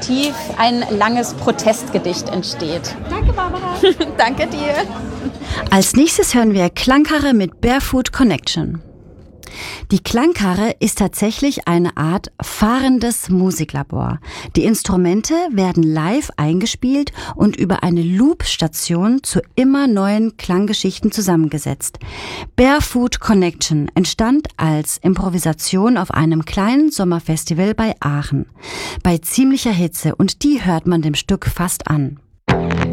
kollektiv ein langes Protestgedicht entsteht. Danke, Barbara. Danke dir. Als nächstes hören wir Klangkarre mit Barefoot Connection. Die Klangkarre ist tatsächlich eine Art fahrendes Musiklabor. Die Instrumente werden live eingespielt und über eine Loop-Station zu immer neuen Klanggeschichten zusammengesetzt. Barefoot Connection entstand als Improvisation auf einem kleinen Sommerfestival bei Aachen. Bei ziemlicher Hitze, und die hört man dem Stück fast an.